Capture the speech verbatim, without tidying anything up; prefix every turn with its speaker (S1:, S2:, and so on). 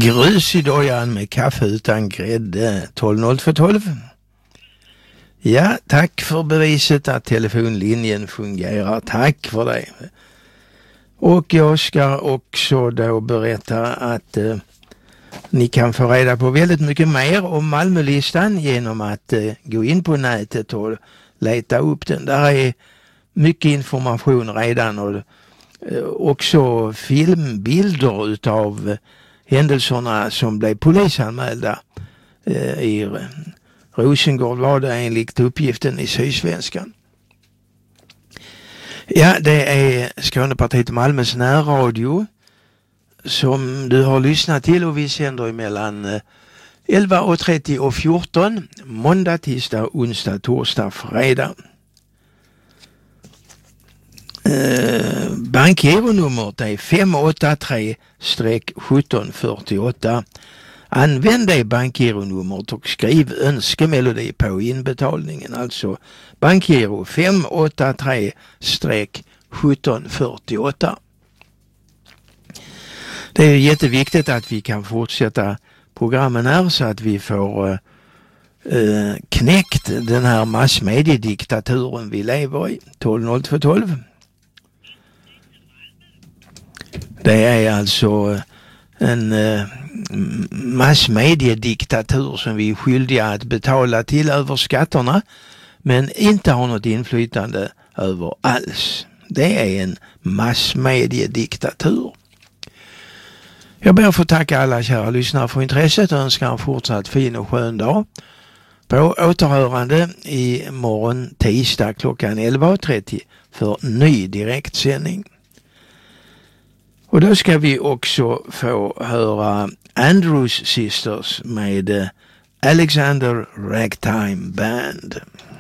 S1: Grus i dojan med kaffe utan grädde. tolv noll två tolv. Ja, tack för beviset att telefonlinjen fungerar. Tack för det. Och jag ska också då berätta att eh, ni kan få reda på väldigt mycket mer om Malmölistan genom att eh, gå in på nätet och leta upp den. Där är mycket information redan och eh, också filmbilder utav eh, händelserna som blev polisanmälda eh, i Rosengård var det enligt uppgiften i Sydsvenskan. Ja, det är Skånepartiet Malmös närradio som du har lyssnat till och vi sänder mellan elva trettio och fjorton måndag, tisdag, onsdag, torsdag, fredag. Eh, bankgironumret är fem åtta tre sjutton fyrtioåtta. Använd det bankgironumret och skriv önskemelodi på inbetalningen. Alltså bankgiro fem åtta tre sjutton fyrtioåtta. Det är jätteviktigt att vi kan fortsätta programmen här så att vi får eh, knäckt den här massmediediktaturen vi lever i. tolv noll två tolv. Det är alltså en eh, massmediediktatur som vi är skyldiga att betala till över skatterna men inte har något inflytande över alls. Det är en massmediediktatur. Jag ber att få tacka alla kära lyssnare för intresset och önskar en fortsatt fin och skön dag. På återhörande i morgon tisdag klockan elva trettio för ny direktsändning. Och då ska vi också få höra Andrews Sisters med Alexander Ragtime Band.